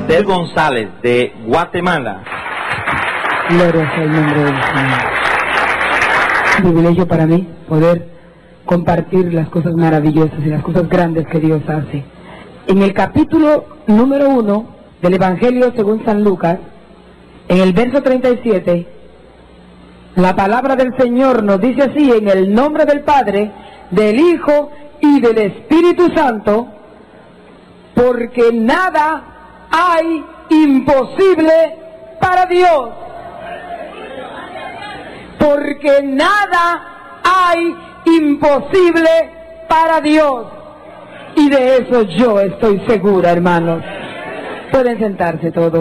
Abdel González, de Guatemala. Gloria sea el nombre del Señor. Privilegio para mí poder compartir las cosas maravillosas y las cosas grandes que Dios hace. En el capítulo número 1 del Evangelio según San Lucas, en el verso 37, la palabra del Señor nos dice así: en el nombre del Padre, del Hijo y del Espíritu Santo, porque nada hay imposible para Dios. Porque nada hay imposible para Dios. Y de eso yo estoy segura, hermanos. Pueden sentarse todos.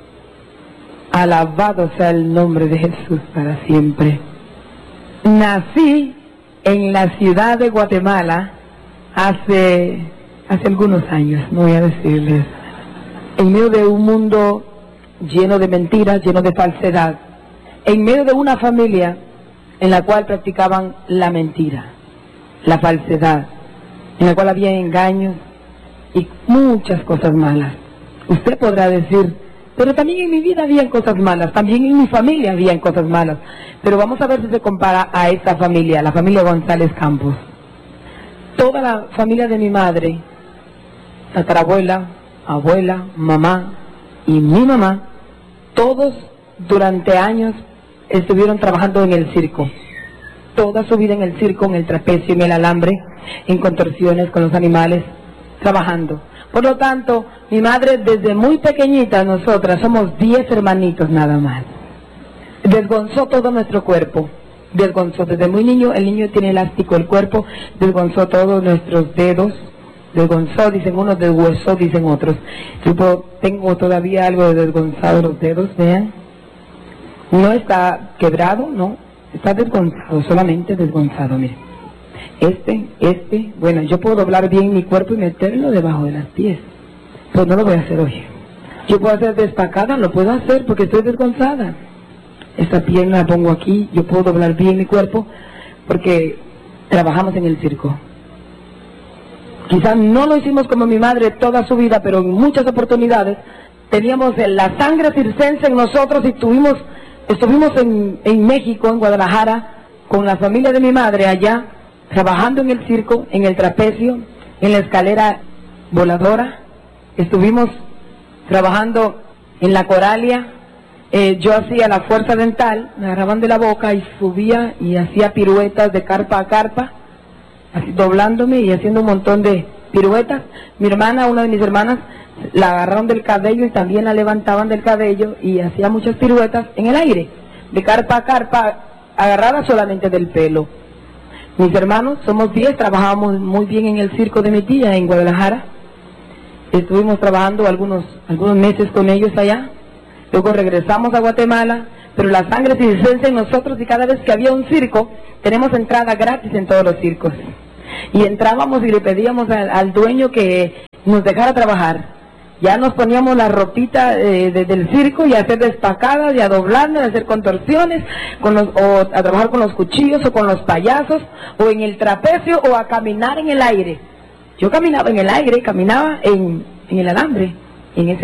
Alabado sea el nombre de Jesús para siempre. Nací en la ciudad de Guatemala hace algunos años, no voy a decirles, en medio de un mundo lleno de mentiras, lleno de falsedad, en medio de una familia en la cual practicaban la mentira, la falsedad, en la cual había engaños y muchas cosas malas. Usted podrá decir, pero también en mi vida habían cosas malas, también en mi familia habían cosas malas, pero vamos a ver si se compara a esa familia, la familia González Campos. Toda la familia de mi madre, tatarabuela, abuela, mamá y mi mamá, todos durante años estuvieron trabajando en el circo. Toda su vida en el circo, en el trapecio, en el alambre, en contorsiones con los animales, trabajando. Por lo tanto, mi madre desde muy pequeñita, nosotras somos 10 hermanitos nada más. Desgonzó todo nuestro cuerpo. Desgonzó desde muy niño, el niño tiene elástico el cuerpo, desgonzó todos nuestros dedos, desgonzó, dicen unos, deshuesó, dicen otros. Yo tengo todavía algo de desgonzado los dedos, vean. No está quebrado, no, está desgonzado, solamente desgonzado, miren. Bueno, yo puedo doblar bien mi cuerpo y meterlo debajo de las pies, pero no lo voy a hacer hoy. Yo puedo hacer despacada, lo puedo hacer porque estoy desgonzada. Esta pierna la pongo aquí, yo puedo doblar bien mi cuerpo porque trabajamos en el circo. Quizás no lo hicimos como mi madre toda su vida, pero en muchas oportunidades teníamos la sangre circense en nosotros y estuvimos en México, en Guadalajara, con la familia de mi madre allá, trabajando en el circo, en el trapecio, en la escalera voladora. Estuvimos trabajando en la coralia. Yo hacía la fuerza dental, me agarraban de la boca y subía y hacía piruetas de carpa a carpa, así doblándome y haciendo un montón de piruetas. Mi hermana, una de mis hermanas, la agarraron del cabello y también la levantaban del cabello y hacía muchas piruetas en el aire, de carpa a carpa, agarrada solamente del pelo. Mis hermanos, somos 10, trabajábamos muy bien en el circo de mi tía en Guadalajara. Estuvimos trabajando algunos meses con ellos allá. Luego regresamos a Guatemala, pero la sangre circense en nosotros y cada vez que había un circo, tenemos entrada gratis en todos los circos. Y entrábamos y le pedíamos al dueño que nos dejara trabajar. Ya nos poníamos la ropita del circo y a hacer despacadas y a doblarnos, a hacer contorsiones, o a trabajar con los cuchillos o con los payasos, o en el trapecio o a caminar en el aire. Yo caminaba en el aire, caminaba en el alambre, en ese